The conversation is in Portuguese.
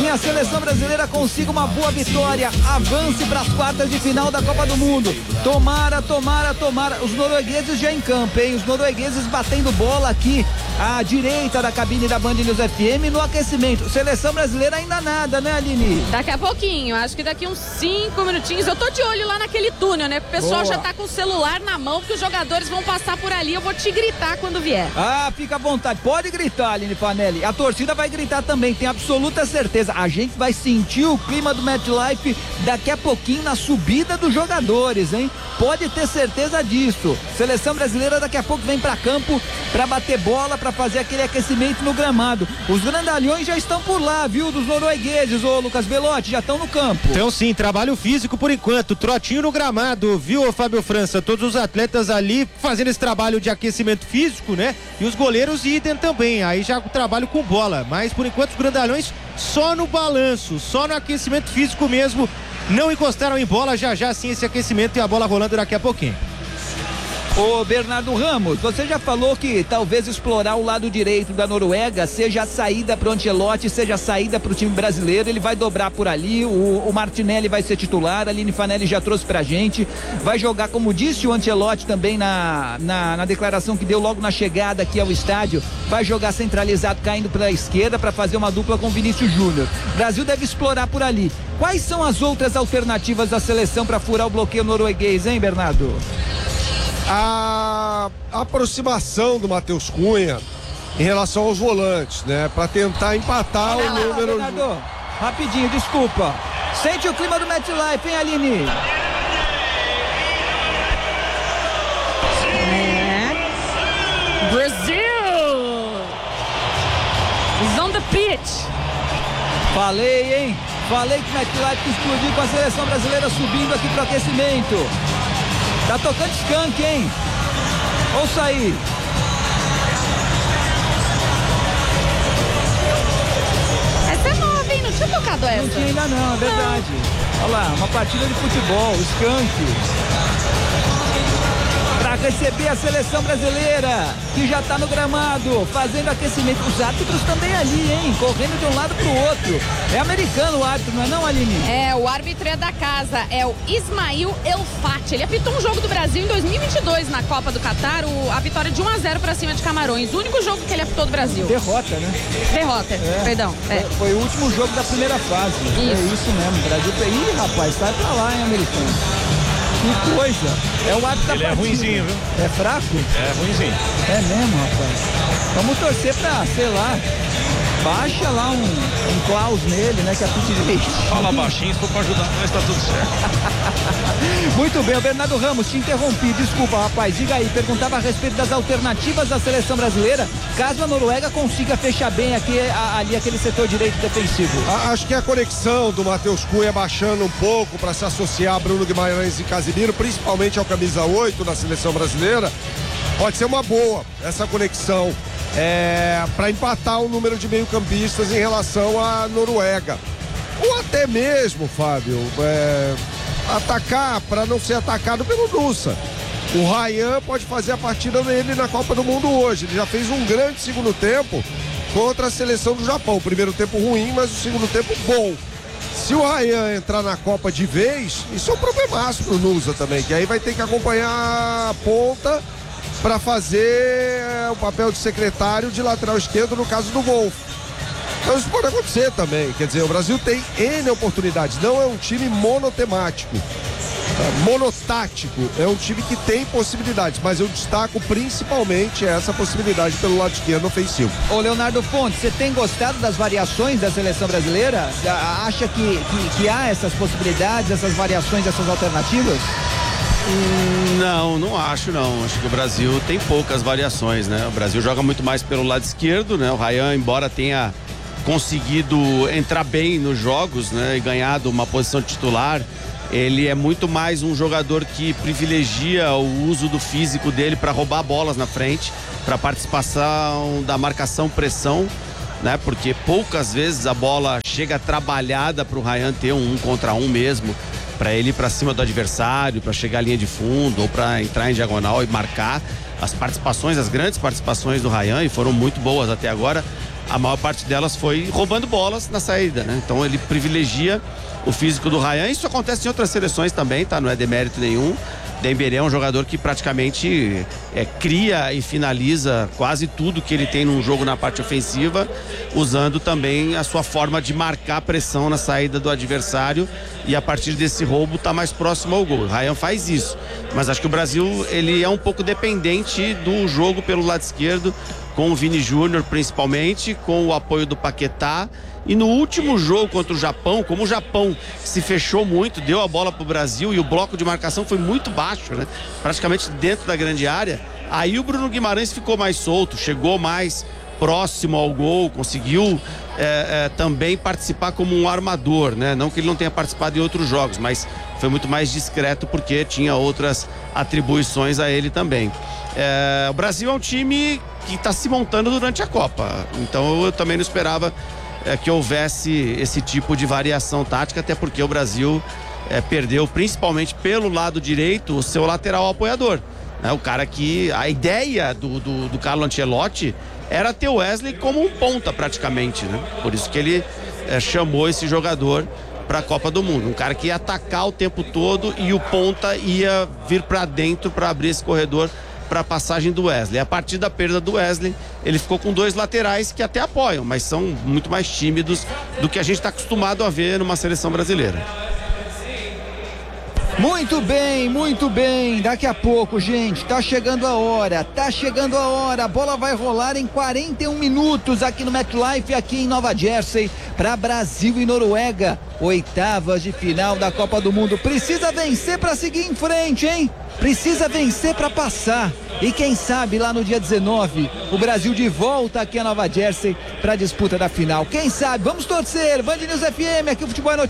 Assim a seleção brasileira consiga uma boa vitória, avance para as quartas de final da Copa do Mundo. Tomara. Os noruegueses já em campo, hein? Os noruegueses batendo bola aqui à direita da cabine da Band News FM no aquecimento. Seleção brasileira ainda nada, né, Aline? Daqui a pouquinho, acho que daqui uns 5 minutinhos. Eu tô de olho lá naquele túnel, né? O pessoal já tá com o celular na mão, porque os jogadores vão passar por ali. Eu vou te gritar quando vier. Ah, fica à vontade. Pode gritar, Aline Fanelli. A torcida vai gritar também, tenho absoluta certeza. A gente vai sentir o clima do MetLife daqui a pouquinho na subida dos jogadores, hein? Pode ter certeza disso. Seleção brasileira daqui a pouco vem pra campo pra bater bola, pra fazer aquele aquecimento no gramado. Os grandalhões já estão por lá, viu? Dos noruegueses, ô Lucas Belotti, já estão no campo. Então sim, trabalho físico por enquanto, trotinho no gramado, viu, Fábio França? Todos os atletas ali fazendo esse trabalho de aquecimento físico, né? E os goleiros idem também, aí já o trabalho com bola, mas por enquanto os grandalhões só no balanço, só no aquecimento físico mesmo, não encostaram em bola, já sim esse aquecimento e a bola rolando daqui a pouquinho. Ô Bernardo Ramos, você já falou que talvez explorar o lado direito da Noruega seja a saída pro Ancelotti, seja a saída pro time brasileiro. Ele vai dobrar por ali, o Martinelli vai ser titular, a Aline Fanelli já trouxe pra gente, vai jogar, como disse o Ancelotti também na declaração que deu logo na chegada aqui ao estádio, vai jogar centralizado caindo pela esquerda para fazer uma dupla com Vinícius Júnior. O Brasil deve explorar por ali. Quais são as outras alternativas da seleção para furar o bloqueio norueguês, hein, Bernardo? A aproximação do Matheus Cunha em relação aos volantes, né? Para tentar empatar o número. Bernardo, rapidinho, desculpa. Sente o clima do MetLife, hein, Aline? Brasil is on the pitch. Falei, hein? Falei que o MetLife explodiu com a seleção brasileira subindo aqui pro aquecimento. Tá tocando Skank, hein? Ouça aí. Essa é nova, hein? Não tinha tocado essa. Não tinha ainda não, é verdade. Olha lá, uma partida de futebol, Skank. Para receber a seleção brasileira, que já tá no gramado, fazendo aquecimento. Os árbitros também ali, hein? Correndo de um lado pro outro. É americano o árbitro, não é não, Aline? É, o árbitro é da casa, é o Ismail Elfati. Ele apitou um jogo do Brasil em 2022 na Copa do Catar, a vitória de 1-0 pra cima de Camarões. O único jogo que ele apitou do Brasil. Derrota, né? Derrota, perdão. Foi o último jogo da primeira fase. Isso. É isso mesmo. O Brasil. Ih, rapaz, sai pra lá, hein, americano. Que coisa. É o árbitro da partida. Ele é ruinzinho, viu? É fraco? É ruinzinho. É mesmo, rapaz. Vamos torcer pra, sei lá, baixa lá um Klaus nele, né, que apite direito. Fala baixinho, se for pra ajudar, mas tá tudo certo. Muito bem, o Bernardo Ramos, te interrompi, desculpa, rapaz, diga aí, perguntava a respeito das alternativas da seleção brasileira, caso a Noruega consiga fechar bem aqui, ali aquele setor direito defensivo. Acho que a conexão do Matheus Cunha baixando um pouco para se associar a Bruno Guimarães e Casimiro, principalmente ao camisa 8 da seleção brasileira, pode ser uma boa essa conexão. Para empatar o número de meio-campistas em relação à Noruega. Ou até mesmo, Fábio, atacar para não ser atacado pelo Nusa. O Ryan pode fazer a partida dele na Copa do Mundo hoje. Ele já fez um grande segundo tempo contra a seleção do Japão. O primeiro tempo ruim, mas o segundo tempo bom. Se o Ryan entrar na Copa de vez, isso é um problemaço pro Nusa também, que aí vai ter que acompanhar a ponta para fazer o papel de secretário de lateral esquerdo no caso do Wolf. Então isso pode acontecer também, quer dizer, o Brasil tem N oportunidades, não é um time monotemático, monotático, é um time que tem possibilidades, mas eu destaco principalmente essa possibilidade pelo lado esquerdo ofensivo. Ô Leonardo Ponte, você tem gostado das variações da seleção brasileira? Acha que há essas possibilidades, essas variações, essas alternativas? Não acho não. Acho que o Brasil tem poucas variações, né? O Brasil joga muito mais pelo lado esquerdo, né? O Ryan, embora tenha conseguido entrar bem nos jogos, né? E ganhado uma posição titular, ele é muito mais um jogador que privilegia o uso do físico dele para roubar bolas na frente, para participação da marcação-pressão, né? Porque poucas vezes a bola chega trabalhada para o Ryan ter um contra um mesmo, para ele ir para cima do adversário, para chegar à linha de fundo ou para entrar em diagonal e marcar. As grandes participações do Ryan, e foram muito boas até agora, a maior parte delas foi roubando bolas na saída, né? Então ele privilegia o físico do Ryan. Isso acontece em outras seleções também, tá? Não é demérito nenhum. Dembélé é um jogador que praticamente cria e finaliza quase tudo que ele tem num jogo na parte ofensiva, usando também a sua forma de marcar pressão na saída do adversário e a partir desse roubo tá mais próximo ao gol. O Ryan faz isso, mas acho que o Brasil ele é um pouco dependente do jogo pelo lado esquerdo, com o Vini Júnior principalmente, com o apoio do Paquetá. E no último jogo contra o Japão, como o Japão se fechou muito, deu a bola pro Brasil e o bloco de marcação foi muito baixo, né? Praticamente dentro da grande área, aí o Bruno Guimarães ficou mais solto, chegou mais próximo ao gol, conseguiu também participar como um armador, né? Não que ele não tenha participado em outros jogos, mas foi muito mais discreto porque tinha outras atribuições a ele também. O Brasil é um time que está se montando durante a Copa, então eu também não esperava que houvesse esse tipo de variação tática, até porque o Brasil perdeu principalmente pelo lado direito o seu lateral apoiador, né? O cara que a ideia do Carlo Ancelotti era ter o Wesley como um ponta praticamente, né? Por isso que ele chamou esse jogador para a Copa do Mundo, um cara que ia atacar o tempo todo e o ponta ia vir para dentro para abrir esse corredor para a passagem do Wesley. A partir da perda do Wesley, ele ficou com dois laterais que até apoiam, mas são muito mais tímidos do que a gente está acostumado a ver numa seleção brasileira. Muito bem, muito bem. Daqui a pouco, gente, tá chegando a hora. A bola vai rolar em 41 minutos aqui no MetLife, aqui em Nova Jersey, para Brasil e Noruega. Oitavas de final da Copa do Mundo. Precisa vencer para seguir em frente, hein? Precisa vencer para passar. E quem sabe lá no dia 19, o Brasil de volta aqui a Nova Jersey para a disputa da final. Quem sabe? Vamos torcer. Band News FM, aqui o Futebol é Notícia.